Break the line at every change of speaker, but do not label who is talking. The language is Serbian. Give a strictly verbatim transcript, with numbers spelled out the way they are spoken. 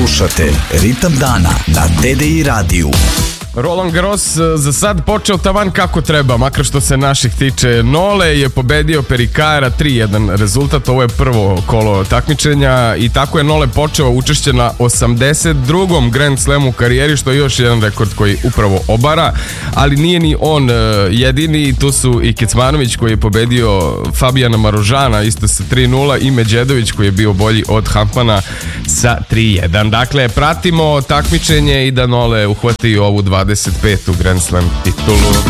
Slušate Ritam dana na D D I radiju.
Roland Garros za sad počeo taman kako treba, makar što se naših tiče. Nole je pobedio Perikara tri jedan rezultat, ovo je prvo kolo takmičenja i tako je Nole počeo učešće na osamdeset drugom Grand Slamu u karijeri, što je još jedan rekord koji upravo obara, ali nije ni on jedini, tu su i Kecmanović koji je pobedio Fabijana Marožana isto sa tri nula i Međedović koji je bio bolji od Hampmana sa tri jedan. Dakle, pratimo takmičenje i da Nole uhvati ovu dvadeset petu Grand Slam titulu.